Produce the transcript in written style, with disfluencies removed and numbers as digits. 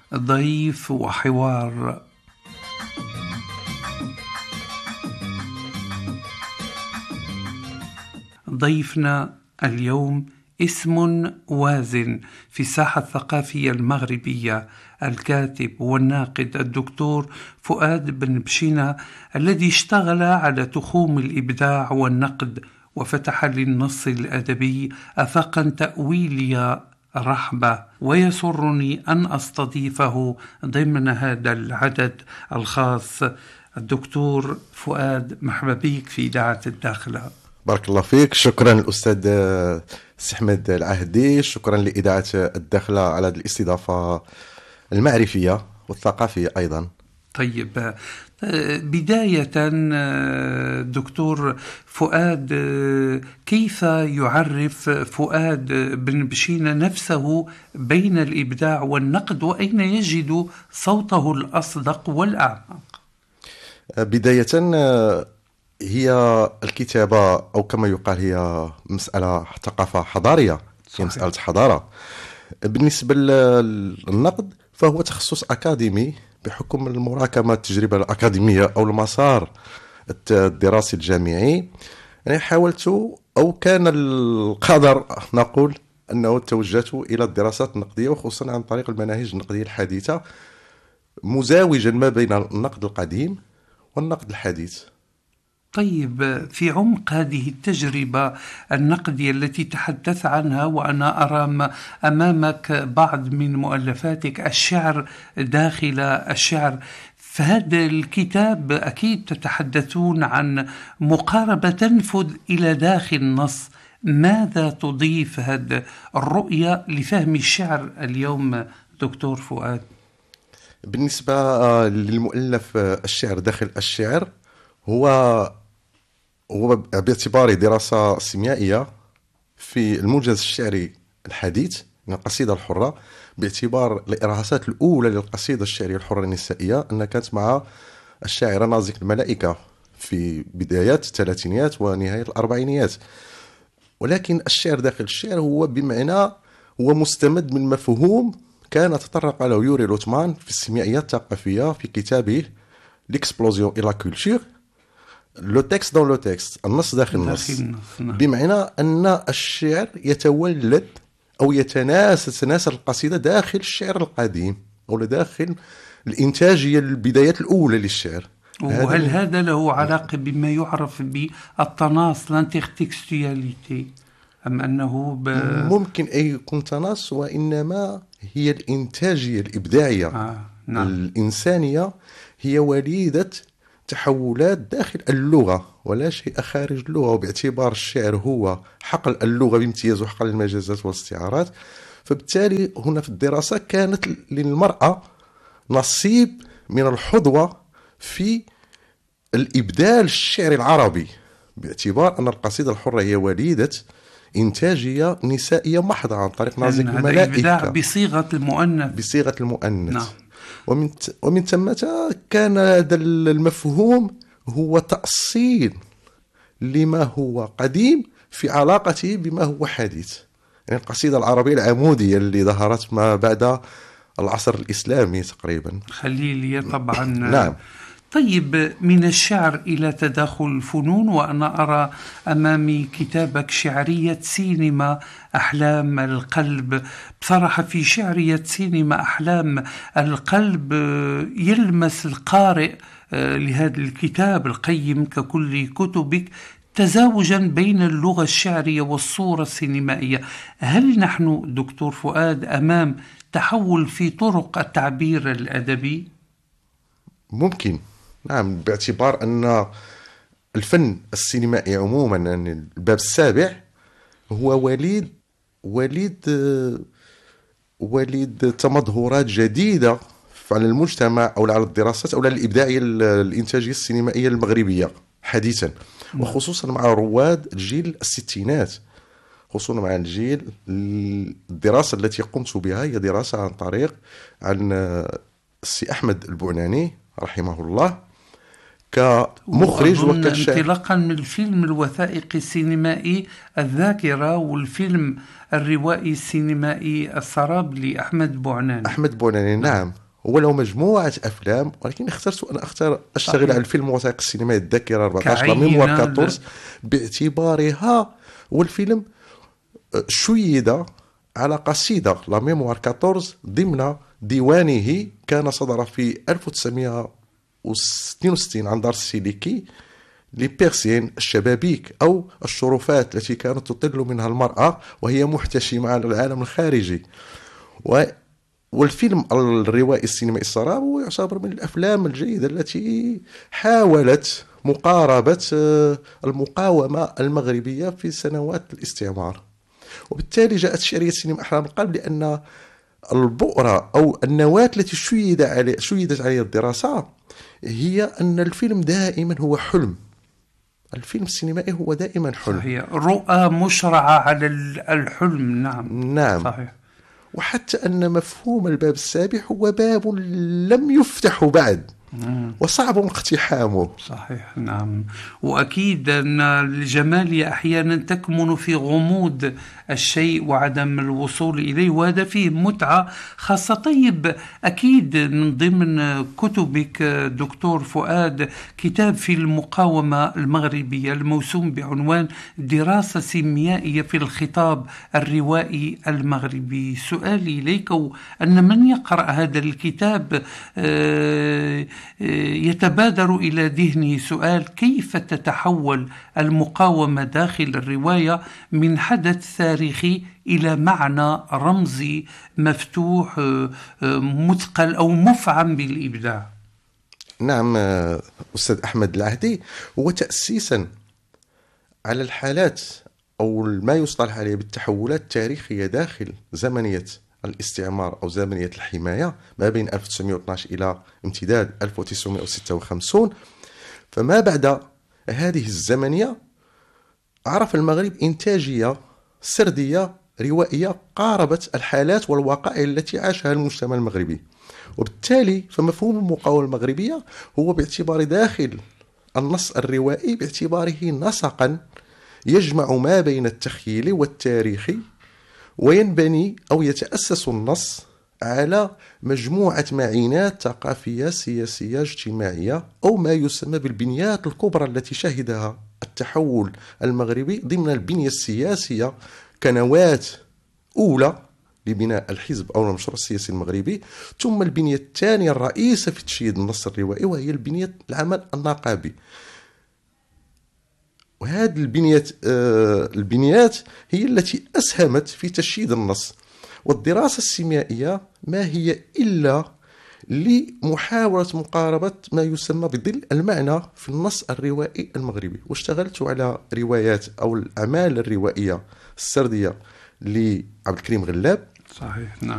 ضيف وحوار. ضيفنا اليوم اسم وازن في الساحة الثقافية المغربية، الكاتب والناقد الدكتور فؤاد بن بشينة، الذي اشتغل على تخوم الإبداع والنقد وفتح للنص الأدبي آفاقا تأويلية رحبة، ويسرني أن أستضيفه ضمن هذا العدد الخاص. الدكتور فؤاد، مرحبا بك في إذاعة الداخلة. بارك الله فيك. شكرا الأستاذ سي أحمد العهدي، شكرا لإذاعة الداخلة على هذه الاستضافة المعرفية والثقافية أيضا. طيب، بداية دكتور فؤاد، كيف يعرف فؤاد بن بشينة نفسه بين الإبداع والنقد، وأين يجد صوته الأصدق والأعمق؟ بداية هي الكتابة، أو كما يقال هي مسألة ثقافة حضارية، هي مسألة حضارة. بالنسبة للنقد فهو تخصص أكاديمي بحكم المراكمة التجربة الأكاديمية أو المسار الدراسي الجامعي. يعني حاولت، أو كان القدر نقول أنه توجهت إلى الدراسات النقدية، وخصوصا عن طريق المناهج النقدية الحديثة، مزاوجا ما بين النقد القديم والنقد الحديث. طيب، في عمق هذه التجربة النقدية التي تحدث عنها، وأنا أرى أمامك بعض من مؤلفاتك، الشعر داخل الشعر، فهذا الكتاب أكيد تتحدثون عن مقاربة تنفذ إلى داخل النص. ماذا تضيف هذه الرؤية لفهم الشعر اليوم دكتور فؤاد؟ بالنسبة للمؤلف الشعر داخل الشعر، هو باعتباره دراسة سيميائية في الموجز الشعري الحديث من القصيدة الحرة، باعتبار الإرهاصات الأولى للقصيدة الشعرية الحرة النسائية أنها كانت مع الشاعرة نازك الملائكة في بدايات الثلاثينيات ونهاية الأربعينيات. ولكن الشعر داخل الشعر هو بمعنى هو مستمد من مفهوم كان تطرق له يوري لوتمان في السيميائية الثقافية في كتابه ليكسبلوزيون إي لا كولتور، لو تكست دون لو تكست، النص داخل النص. بمعنى أن الشعر يتولد أو تتناسل القصيدة داخل الشعر القديم، أو داخل الإنتاجية البدايات الأولى للشعر. وهل هذا له علاقة بما يعرف بالتناص، الانترتكستواليتي، أم أنه ممكن أن يكون تناص، وإنما هي الإنتاجية الإبداعية نعم. الإنسانية هي وليدة تحولات داخل اللغة ولا شيء خارج اللغة. وباعتبار الشعر هو حقل اللغة بامتياز وحقل المجازات والاستعارات، فبالتالي هنا في الدراسة كانت للمرأة نصيب من الحظوة في الإبدال الشعري العربي، باعتبار أن القصيدة الحرة هي وليدة إنتاجية نسائية محضة عن طريق نازك الملائكة بصيغة المؤنث. نعم. ومن ثم كان هذا المفهوم هو تأصيل لما هو قديم في علاقته بما هو حديث. يعني القصيدة العربية العمودية اللي ظهرت ما بعد العصر الإسلامي تقريبا، خليلية طبعا. نعم. طيب، من الشعر إلى تداخل الفنون، وأنا أرى أمامي كتابك شعرية سينما أحلام القلب. بصراحة في شعرية سينما أحلام القلب يلمس القارئ لهذا الكتاب القيم ككل كتبك تزاوجا بين اللغة الشعرية والصورة السينمائية. هل نحن دكتور فؤاد أمام تحول في طرق التعبير الأدبي؟ ممكن، نعم، باعتبار أن الفن السينمائي عموما، يعني الباب السابع، هو وليد تمظهرات جديدة على المجتمع أو على الدراسات أو على الإبداعية الإنتاجية السينمائية المغربية حديثا، وخصوصا مع رواد الجيل الستينات، خصوصا مع الجيل. الدراسة التي قمت بها هي دراسة عن طريق السي أحمد البعناني رحمه الله. كمخرج وكشاعر. انطلاقا من الفيلم الوثائقي السينمائي الذاكرة والفيلم الروائي السينمائي السراب لأحمد بوعناني. نعم. هو له مجموعة أفلام، ولكن اخترت أن أشتغل على الفيلم الوثائقي السينمائي الذاكرة 14 لا ميموار 14 باعتبارها هو الفيلم شيد على قصيدة لا ميموار 14 ضمن ديوانه كان صدر في 1962 عن دار السيليكي لبيرسيين الشبابيك أو الشرفات التي كانت تطل منها المرأة وهي محتشمة على العالم الخارجي. والفيلم الروائي السينمائي السراب هو يعتبر من الأفلام الجيدة التي حاولت مقاربة المقاومة المغربية في سنوات الاستعمار. وبالتالي جاءت شعرية سينما أحلام القلب لأن البؤرة أو النواة التي شيدت عليها الدراسة هي أن الفيلم دائما هو حلم. الفيلم السينمائي هو دائما حلم. صحيح. رؤى مشرعة على الحلم. نعم. صحيح. وحتى أن مفهوم الباب السابع هو باب لم يفتح بعد وصعب اقتحامه. صحيح. نعم. وأكيد أن الجمال أحيانا تكمن في غموض الشيء وعدم الوصول إليه، وهذا فيه متعة خاصة. طيب، أكيد من ضمن كتبك دكتور فؤاد كتاب في المقاومة المغربية الموسوم بعنوان دراسة سيميائية في الخطاب الروائي المغربي. سؤالي إليك أن من يقرأ هذا الكتاب يتبادر إلى ذهنه سؤال: كيف تتحول المقاومة داخل الرواية من حدث تاريخي إلى معنى رمزي مفتوح مثقل أو مفعم بالإبداع؟ نعم أستاذ أحمد العهدي، هو تأسيسا على الحالات أو ما يصطلح عليه بالتحولات التاريخية داخل زمنية الاستعمار أو زمنية الحماية ما بين 1912 إلى امتداد 1956. فما بعد هذه الزمنية عرف المغرب إنتاجية سردية روائية قاربت الحالات والوقائع التي عاشها المجتمع المغربي. وبالتالي فمفهوم المقاومة المغربية هو باعتبار داخل النص الروائي باعتباره نسقا يجمع ما بين التخيل والتاريخ، وينبني أو يتأسس النص على مجموعة معينات ثقافية سياسية اجتماعية أو ما يسمى بالبنيات الكبرى التي شهدها التحول المغربي ضمن البنية السياسية كنواة أولى لبناء الحزب أو المشروع السياسي المغربي، ثم البنية الثانية الرئيسة في تشييد النص الروائي وهي البنية العمل النقابي. وهذه البنيات هي التي أسهمت في تشييد النص. والدراسة السيميائية ما هي إلا لمحاولة مقاربة ما يسمى بظل المعنى في النص الروائي المغربي. واشتغلت على روايات أو الأعمال الروائية السردية لعبد الكريم غلاب. صحيح. نعم.